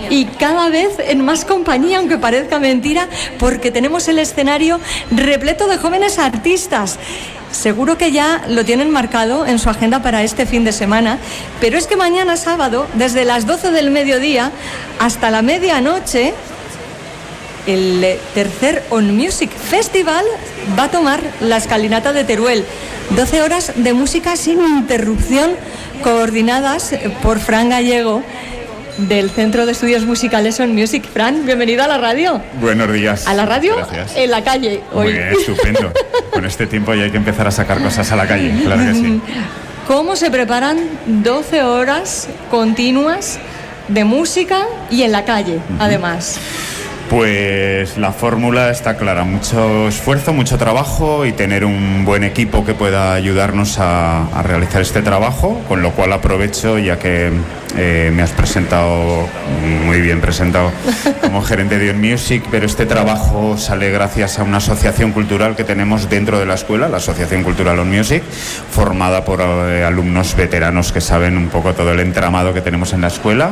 y cada vez en más compañía, aunque parezca mentira, porque tenemos el escenario repleto de jóvenes artistas. Seguro que ya lo tienen marcado en su agenda para este fin de semana, pero es que mañana sábado, desde las 12 del mediodía hasta la medianoche, el tercer On Music Festival va a tomar la escalinata de Teruel. 12 horas de música sin interrupción, coordinadas por Fran Gallego, del Centro de Estudios Musicales On Music. Fran, bienvenido a la radio. Buenos días. A la radio. Gracias. En la calle hoy. Muy bien, estupendo. Con este tiempo ya hay que empezar a sacar cosas a la calle, claro que sí. ¿Cómo se preparan 12 horas continuas de música y en la calle, además? Pues la fórmula está clara, mucho esfuerzo, mucho trabajo y tener un buen equipo que pueda ayudarnos a realizar este trabajo, con lo cual aprovecho, ya que me has presentado, muy bien presentado, como gerente de On Music, pero este trabajo sale gracias a una asociación cultural que tenemos dentro de la escuela, la Asociación Cultural On Music, formada por alumnos veteranos que saben un poco todo el entramado que tenemos en la escuela.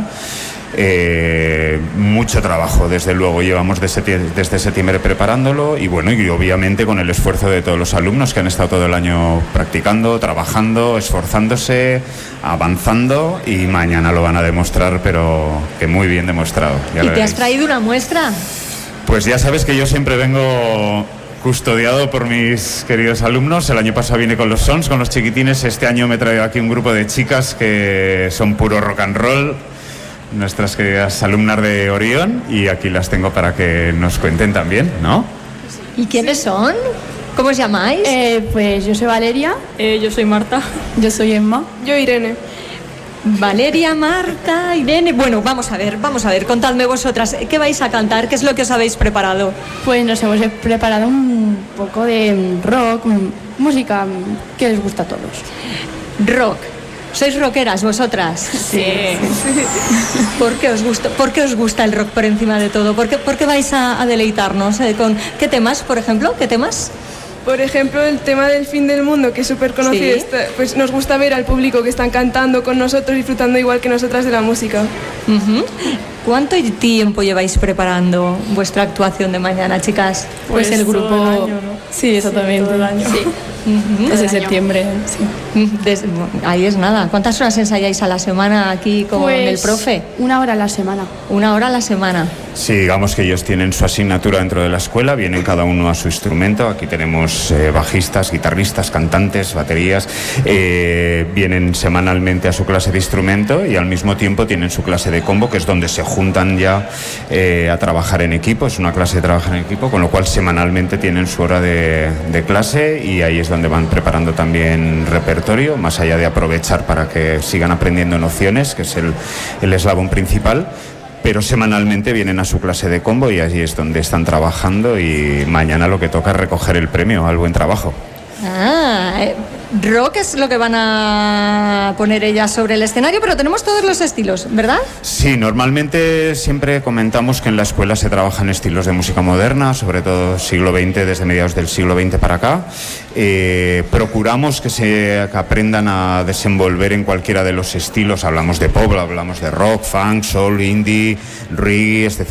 Mucho trabajo, desde luego, llevamos desde septiembre preparándolo y bueno, y obviamente con el esfuerzo de todos los alumnos que han estado todo el año practicando, trabajando, esforzándose, avanzando, y mañana lo van a demostrar, pero que muy bien demostrado. ¿Y te has traído una muestra? Pues ya sabes que yo siempre vengo custodiado por mis queridos alumnos. El año pasado vine con los Sons, con los chiquitines. Este año me he traído aquí un grupo de chicas que son puro rock and roll, nuestras queridas alumnas de Orión, y aquí las tengo para que nos cuenten también, ¿no? ¿Y quiénes son? ¿Cómo os llamáis? Pues yo soy Valeria. Yo soy Marta. Yo soy Emma. Yo Irene. Valeria, Marta, Irene. Bueno, vamos a ver, contadme vosotras, ¿qué vais a cantar? ¿Qué es lo que os habéis preparado? Pues nos hemos preparado un poco de rock, música que les gusta a todos. Rock. ¿Sois rockeras vosotras? Sí. ¿Por qué os gusta el rock por encima de todo? ¿Por qué vais a deleitarnos? ¿Con qué temas, por ejemplo? ¿Qué temas? Por ejemplo, el tema del fin del mundo, que es súper conocido. Sí. Pues nos gusta ver al público que están cantando con nosotros, disfrutando igual que nosotras de la música. ¿Cuánto tiempo lleváis preparando vuestra actuación de mañana, chicas? Pues el grupo... todo el año, ¿no? Sí, exactamente. Sí, todo el año. Sí. Desde septiembre, sí. Ahí es nada. ¿Cuántas horas ensayáis a la semana aquí con el profe? 1 hora a la semana. 1 hora a la semana. Sí, digamos que ellos tienen su asignatura dentro de la escuela, vienen cada uno a su instrumento. Aquí tenemos bajistas, guitarristas, cantantes, baterías. Vienen semanalmente a su clase de instrumento y al mismo tiempo tienen su clase de combo, que es donde se juntan ya a trabajar en equipo. Es una clase de trabajar en equipo, con lo cual semanalmente tienen su hora de clase, y ahí es donde van preparando también repertorio, más allá de aprovechar para que sigan aprendiendo nociones, que es el eslabón principal. Pero semanalmente vienen a su clase de combo y allí es donde están trabajando, y mañana lo que toca es recoger el premio al buen trabajo. Rock es lo que van a poner ellas sobre el escenario, pero tenemos todos los estilos, ¿verdad? Sí, normalmente siempre comentamos que en la escuela se trabajan estilos de música moderna, sobre todo siglo XX, desde mediados del siglo XX para acá. Procuramos que aprendan a desenvolver en cualquiera de los estilos. Hablamos de pop, hablamos de rock, funk, soul, indie, reggae,